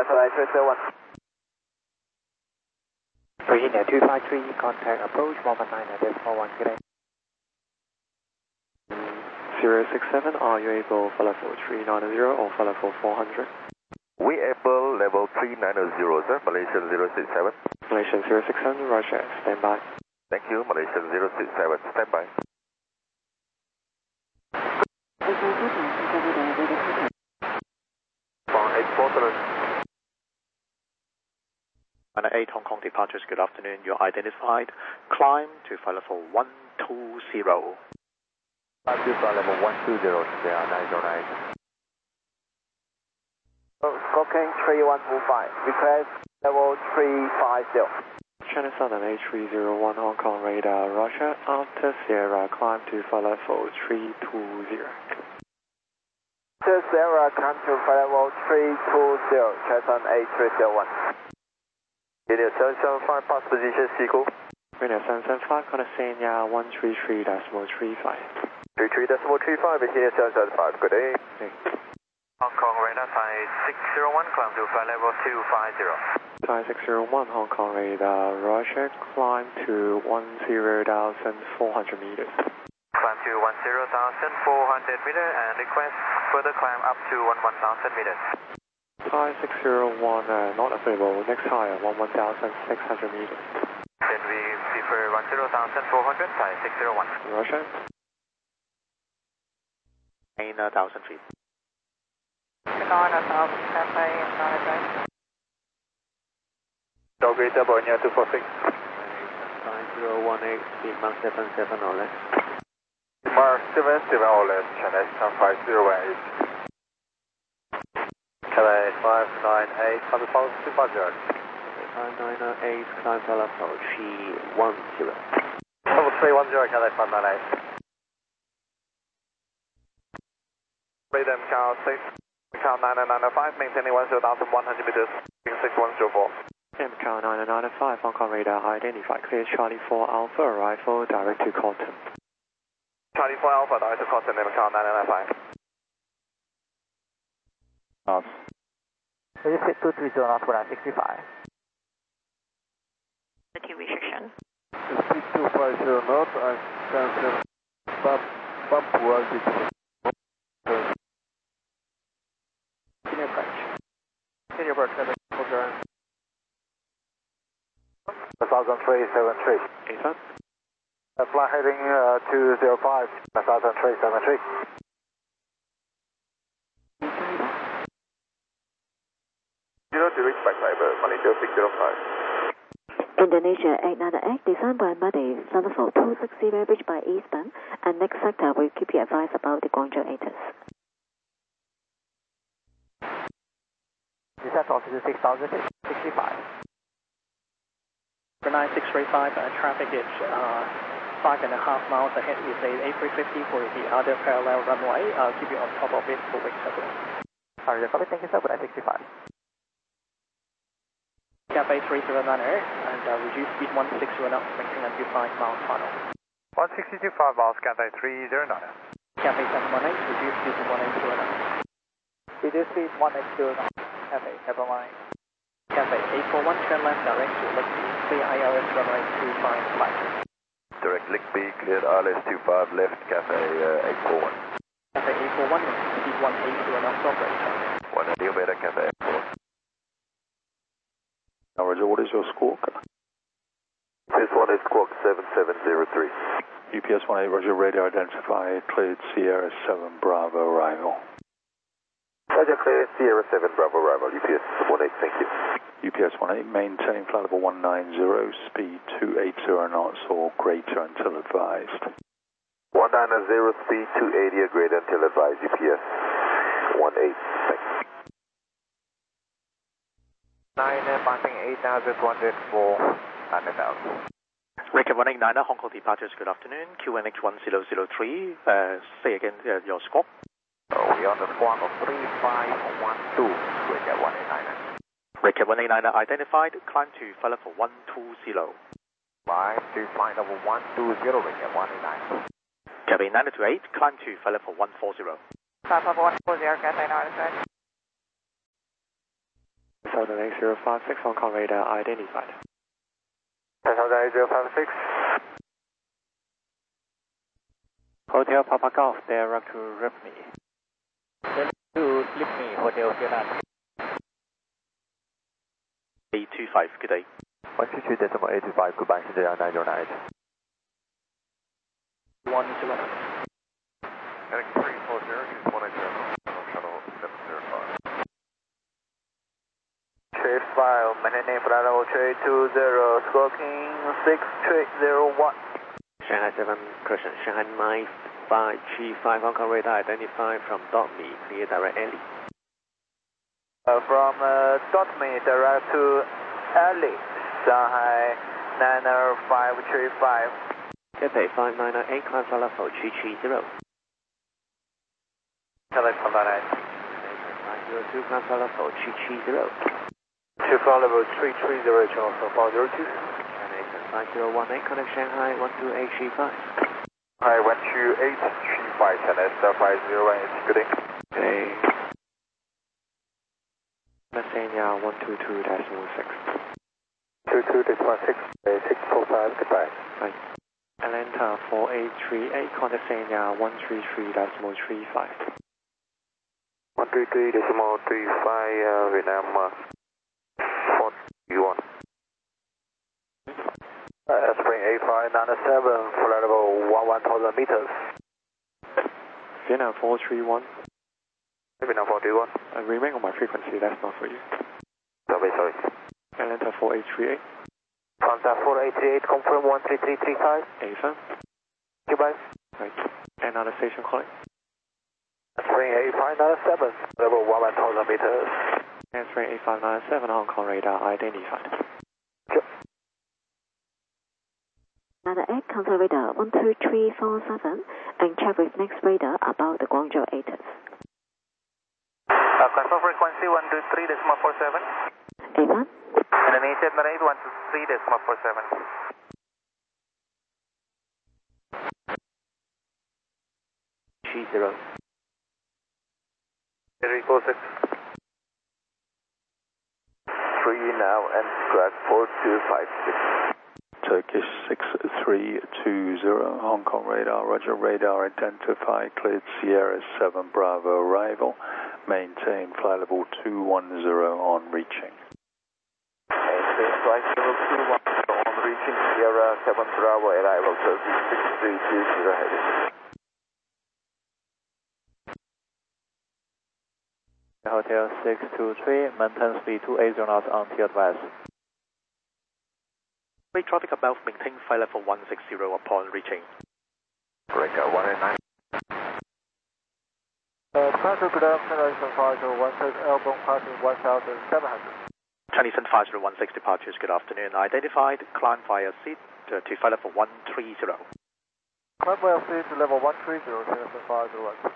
Flight 301. Virginia 253, contact approach 119.41, good day. 067, are you able for level 390 or for level 400? We able level 390, sir, Malaysian 067. Malaysian 067, roger, stand by. Thank you, Malaysian 067, stand by. China 8 Hong Kong departures, good afternoon. You're identified. Climb to flight level 120. Climb to flight level 120, today on 909. Scorpion 3125, request level 350. China Southern A301 Hong Kong radar, roger, after Sierra, climb to flight level 320. After Sierra, climb to flight level 320, China A301. Linear 775, pass position, Seagull. Linear 775, Condesenia 133.35. 33.35, Virginia 775, good day. Okay. Hong Kong radar, Thai 601, climb to flight level 250. Thai 601 Hong Kong radar, roger, climb to 10,400 meters. Climb to 10,400 meters and request further climb up to 11,000 meters. Thai 601 not available, next higher 11,600 meters. Then we prefer 10,400, Thai 601. Roger. 9,000 feet. 9,000, Cafe, 9,000. Doggate double near 246. 9018, speed Mark 77 or less. Mark 77 or less, China 508. Calais 598, climb to flight 250. 5908, climb to level 310. Level 310, Calais 598. Radar Macau 6, Macau 9995, maintaining 10,100 meters, 6104. Macau 9995, Hong Kong radar identified, clear Charlie 4 Alpha, arrival direct to Cotton. Charlie 4 Alpha, direct to Cotton, Macau 9995. Register 230 knots, 165. The restriction. Speed 250 knots, I cancel bump altitude. Senior approach. Senior approach, Kevin. Roger. 100373. Ethan? Flight heading 205, 100373. To reach back driver, Malaysia 605. Indonesia 898, designed by Muddy, Sunderful 260, reached by eastbound, and next sector will keep you advised about the Guangzhou ATIS. Descent altitude 6,065. For 9635, traffic is 5.5 miles ahead with a A350 for the other parallel runway. I'll keep you on top of it for weeks ago. Alright, copy, thank you sir, for 965. Cafe 309 and reduce speed 160 knots, maintain until 5 miles final. 162.5 miles, Cathay 309. Cafe 718, reduce speed to 180 knots. Reduce speed 180 knots. Cafe, never mind. Cafe 841, turn left direct to Lickby, clear ILS runway 25 flight. Direct Lickby, cleared RLS 25 left, Cafe 841. Cafe 841, speed 180 knots, operator. 180 Beta, Cafe 841. Now, Roger, what is your squawk? This one is squawk 7703. UPS 18, Roger, radar identified, cleared Sierra 7 Bravo arrival. Roger, cleared Sierra 7 Bravo arrival, UPS 18, thank you. UPS 18, maintaining flight level 190, speed 280 knots or greater until advised. 190, speed 280 or greater until advised, UPS 18, thanks. 9 passing 8,200 for 9,000. Record 189, Hong Kong departures, good afternoon. QNH 1003, say again your squawk. We are on the squawk of 3512, Record 189. Record 189 identified, climb to flight level 120. Climb to flight level 120, Record 189. Cabin 928, climb to flight level 140. Flight level 140, Cathay 900. Southern 8056, Hong Kong radar identified. Southern 8056. Hotel Papa Golf, direct to Ripney. To Ripney, Hotel Sierra. 825, good day. 122.825, goodbye, Cedar 909. 10. Heading 340, use 187, shuttle 705. Trade file, maintain flight level trade 20, smoking 6301. Shanghai 7, correction, Shanghai 9535, Hong Kong radar identified from .me, clear direct alley. From .me direct to alley, Shanghai 90535. Cathay 5998, climb flight level 330. Cathay 598. 502, climb flight level 330. To flight level 330, channel 502. 5018, connect Shanghai 12835. Hi, 12835, channel 501, good day. Okay. Messenia 122.6. 22.6, 645, goodbye. Right. Atlanta 4838, contact Sanya 133.35. 133.35, Vietnam 41. Spring 8597, flight level 11,000 meters. Vietnam 431. Vietnam 431. Remain on my frequency, that's not for you. Sorry. Atlanta 4838. Contact 4838, confirm 13335. AFM. Goodbye. Right. Another station calling. Spring 8597, level 11,000 meters. Answering 8597, Hong Kong radar identified. Another 8, contact radar 12347 and check with next radar about the Guangzhou ATIS. Confirm frequency 123.47. A1. Indonesia rate 123.47. 30. 346. 3 now and track 4256. Turkish 6320, Hong Kong radar, roger, radar identified, cleared Sierra 7 Bravo arrival, maintain flight level 210 on reaching. Maintain flight level 210 on reaching Sierra 7 Bravo arrival, Turkish 6320 heading. Hotel 623, maintain speed 280 knots until advised. Rate traffic above, maintain flight level 160 upon reaching. Breaker 189. Departure, good afternoon, departure 16, Elbong passing 1,700. Chinese and 501 departures, good afternoon. Identified, climb via seat to flight level 130. Climb via seat to level 130, Chinese and 501.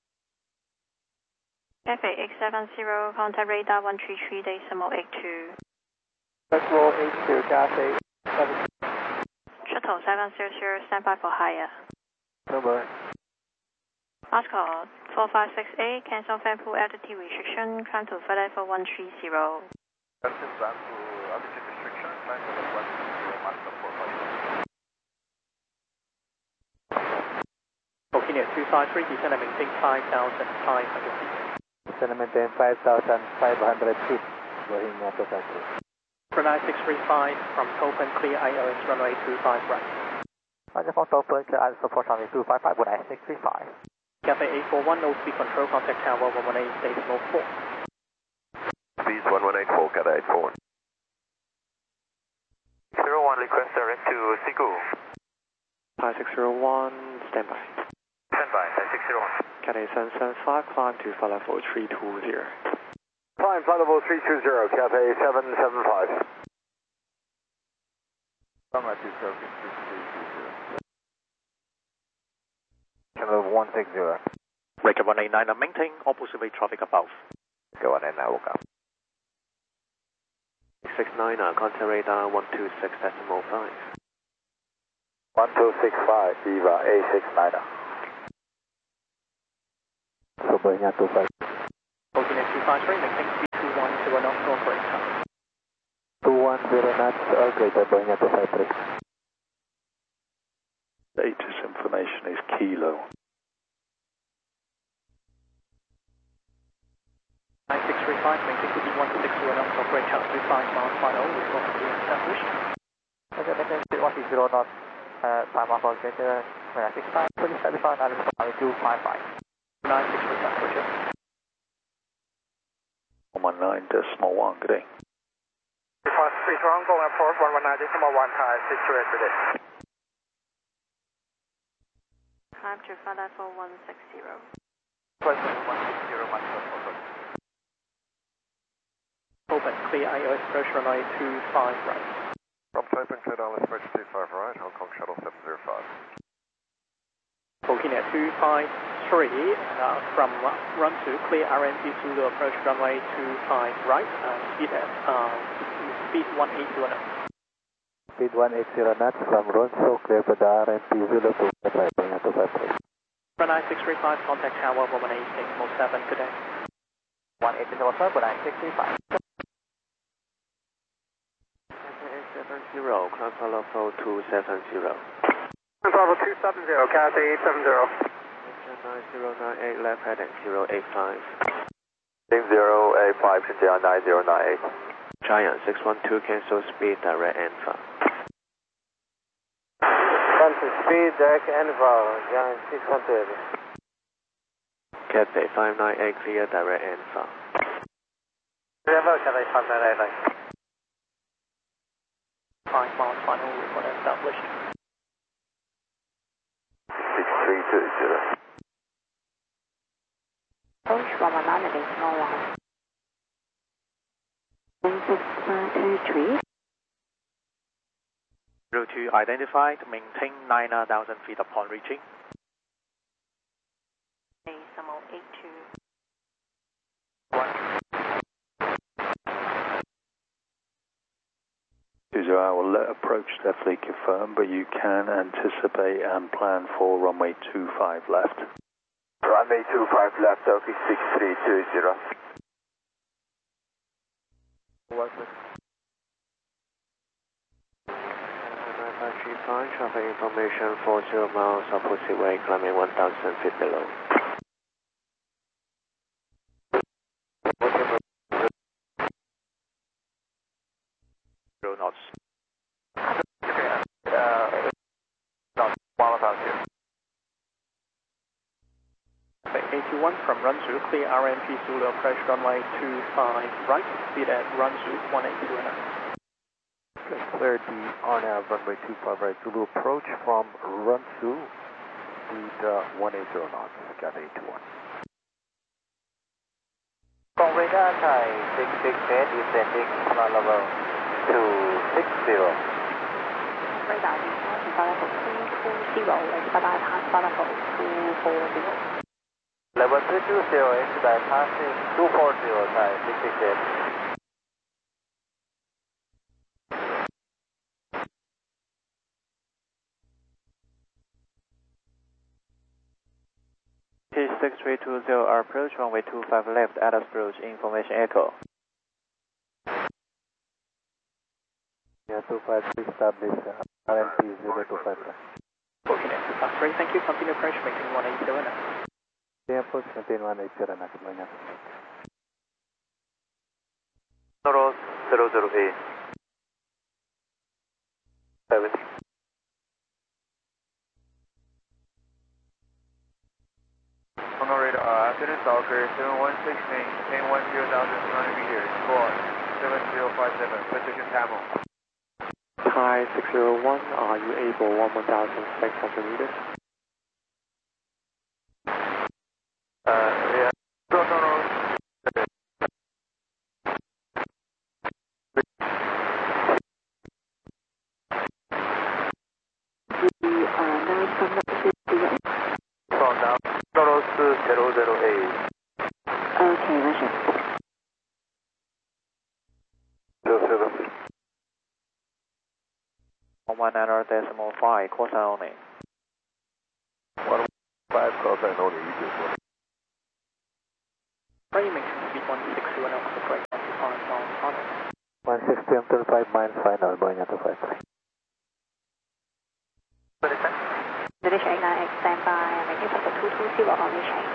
Cathay 870, contact radar 133.82. Festival 82, Cathay 7. Shuttle 700, standby for higher. Number. Last call 4568, cancel Fanpool altitude restriction, climb to flight level 130. Cancel plan to altitude restriction, climb to level 130, master 450. Booking at 253, descend and maintain 5,500 feet. Descend and maintain 5,500 feet. Going north of Anchorage. For 9635 from Topen, clear ILS runway 25 right. Roger from Topen, clear ILS support runway 255, good 9635. Cathay 841, no speed control, contact tower 118.4. Speed 1184, Cathay 841. 01, request direct to Sigu. 5601, standby. Standby, 5601. Cathay 775, climb to flight level 320. Climb flight level 320, Cathay 775. Runway 230, channel 160. Breaker 189, maintain opposite way traffic above. Go on in now, we'll go. 69, contact radar 126.5. 1265, Viva A69. Super, 25. Booking at 253, maintain speed 212. knots or greater. 210 knots or greater, Boeing 253. Status information is Kilo. 9635, maintain to be 160 knots or greater, 35 miles final, report to be established. Okay, maintain speed 160 knots, 5 miles or greater, 965, please satisfy 255. 9635, Roger. 119.1, good day. Free Hong Kong Airport 119.1 high, situated. Climb to flight level 160. Flight level 160, much more. Open, clear IOS approach runway 25 right. From Taiping clear down, let's approach 25 right, Hong Kong shuttle 705. Booking at 253, from run to clear RNC Zulu approach runway 25 right, speed at speed 180 knots. Speed 180 knots from Ronso, clear for the RNC Zulu to Taiping 253. Runway 635, contact tower 118.7, good day. 180.7, 19635. 870, climb for level 270. Bravo 270, Cathay 870. 9098, left heading 085. 085, Shenzhen 9098. Giant 612, cancel speed, direct Alpha. Cancel speed, direct Alpha, Giant 612. Cathay 598, clear, direct Alpha. Level Cathay 598. 5 miles final, report established. 6320. Approach 119.1. 16523. Route 2 identified, maintain 9,000 feet upon reaching. Sumo 82. I will let approach definitely confirm, but you can anticipate and plan for runway 25 left. Runway 25 left, Turkey 6320. Fine, traffic information 40 miles opposite way, climbing 1,000 feet below. Knots. 81 from run to clear RMP Zulu approach runway 25 right, speed at run to 180 knots. Cleared the RNAV runway 25 right, Zulu approach from Runsu, speed 180 knots, Cathay 821. From radar Thai 668 descending flight level 260. Radar descent to flight level 220, expedite past flight level 240. Level 320, expedite passing 240, Thai 668. T6320, approach runway 25 left, Atlas approach, information echo. Yeah, 253 established, RMP 0253. Booking at 253, thank you, continue approach, maintain 180 knots. Yeah, approach, maintain 180 knots, Boeing 008. 70. Afternoon Stalker 7116, maintain 10,200 meters, score 7057, position Tamil. Thai 601, are you able 1,600 meters? Yeah. No. We are now from the From now, 02008. Okay, Roger. 119.5, caution only. 15 caution only, you just want. Framing speed 160 knots, approach 25. QM 35 minus 5 now, going at the 53. British 898, stand by, and making for the 220 on this chain.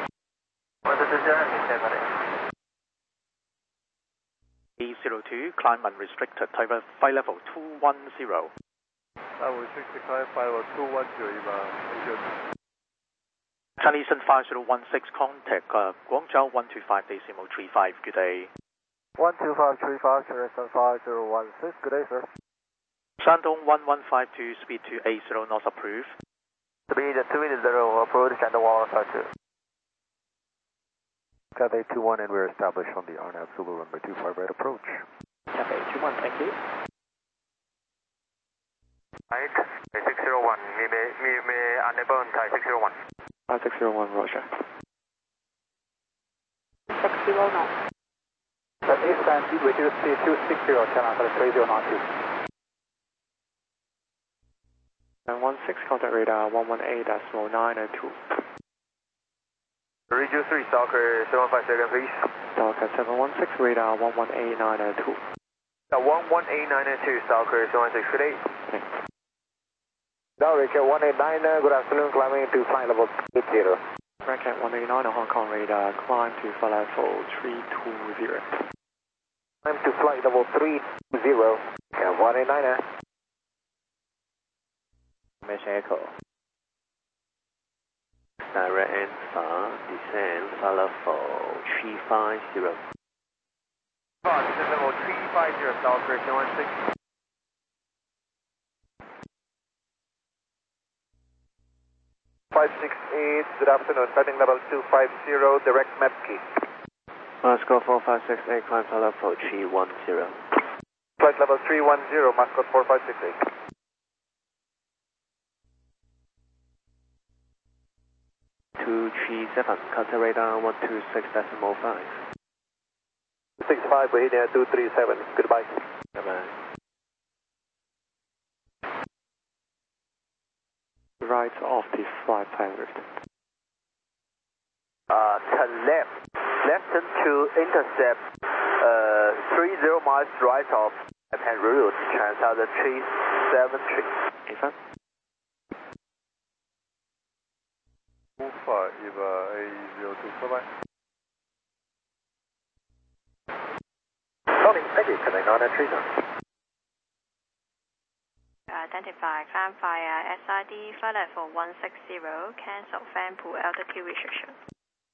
A02, climb unrestricted, Taiwan flight level 210. Unrestricted climb flight level 210, Chinese 5016, contact Guangzhou 125.35, good day. 12535, Chinese 5016, good day, sir. Shandong 1152, speed 280, not approved. Speed 280, approved, Shandong 1152. Cathay 21, and we're established on the RNAV Zulu runway 25 right approach. Cathay 21, thank you. Right, 601, me unable on Thai 601. 601, Roger. 60 knots. East stand, reduce C260, channel for 3092. 916, contact radar 118.902. Reduce 3, Stalker 75 seconds, please. Stalker 716, radar 118.902. 118.902, Stalker 716, good day. Dalric 189, good afternoon, climbing to flight level 80. Racket 189 on Hong Kong radar, climb to flight level 320. Climb to flight level 320, 189. Mission Echo. Direct and far, descend, flight level 350. Descend level 350, Stalker 716. Good afternoon, starting level 250, direct MEPKI. Moscow 4568, climb flight level 310. Flight level 310, Moscow 4568. 237, contact radar 126.5. 65, Bohemia 237, goodbye. Bye-bye. Right off the flight pilot. Turn left. Left turn to intercept 30 miles right off left-hand route, Trans-Southern 373. Ifan? Ufa, Eva A02, bye-bye. Tony, thank you, connect on entry zone. Identify, climb via SID, flight level 160, cancel fan pool altitude restriction.